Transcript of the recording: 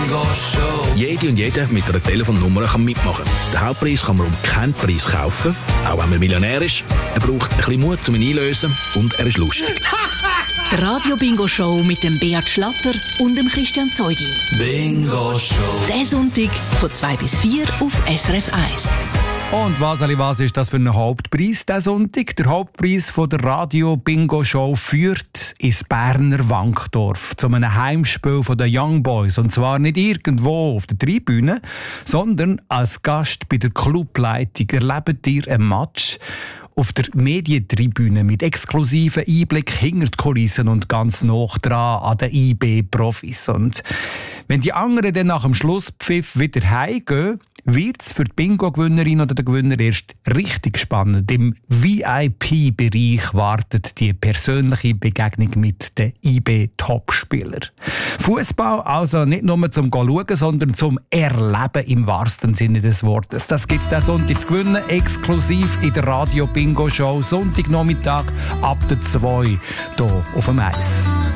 Bingo Show. Jede und jeder mit einer Telefonnummer kann mitmachen. Den Hauptpreis kann man um keinen Preis kaufen, auch wenn man Millionär ist. Er braucht ein bisschen Mut, um ihn einzulösen und er ist lustig. Die Radio-Bingo-Show mit dem Beat Schlatter und dem Christian Zeugin. Bingo Show. Diesen Sonntag von 2 bis 4 auf SRF 1. Und was ist das für ein Hauptpreis diesen Sonntag? Der Hauptpreis von der Radio-Bingo-Show führt ins Berner Wankdorf zu einem Heimspiel der Young Boys. Und zwar nicht irgendwo auf der Tribüne, sondern als Gast bei der Clubleitung erlebt ihr ein Match auf der Medientribüne mit exklusiven Einblick hinter die Kulissen und ganz nah dran an den IB-Profis. Und wenn die anderen dann nach dem Schlusspfiff wieder heimgehen, wird es für die Bingo-Gewinnerin oder den Gewinner erst richtig spannend. Im VIP-Bereich wartet die persönliche Begegnung mit den IB-Topspielern. Fußball also nicht nur zum Schauen, sondern zum Erleben im wahrsten Sinne des Wortes. Das gibt es diesen Sonntag zu gewinnen, exklusiv in der Radio-Bingo-Show, Sonntagnachmittag ab der 2 hier auf dem Eis.